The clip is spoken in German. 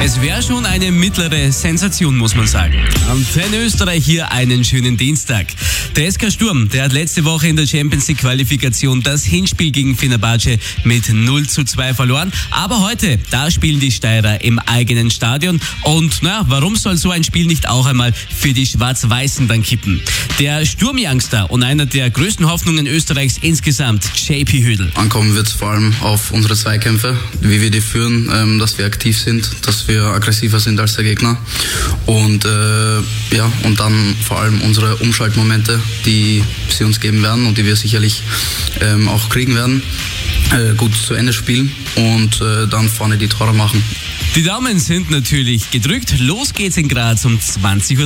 Es wäre schon eine mittlere Sensation, muss man sagen. Fan Österreich hier einen schönen Dienstag. Der SK Sturm, der hat letzte Woche in der Champions League Qualifikation das Hinspiel gegen Fenerbahce mit 0:2 verloren. Aber heute, da spielen die Steirer im eigenen Stadion. Und warum soll so ein Spiel nicht auch einmal für die Schwarz-Weißen dann kippen? Der Sturm-Youngster und einer der größten Hoffnungen Österreichs insgesamt, JP Hödl. Ankommen wird es vor allem auf unsere Zweikämpfe, wie wir die führen, dass wir aktiv sind, dass wir aggressiver sind als der Gegner und und dann vor allem unsere Umschaltmomente, die sie uns geben werden und die wir sicherlich auch kriegen werden, gut zu Ende spielen und dann vorne die Tore machen. Die Daumen sind natürlich gedrückt. Los geht's in Graz um 20:30 Uhr.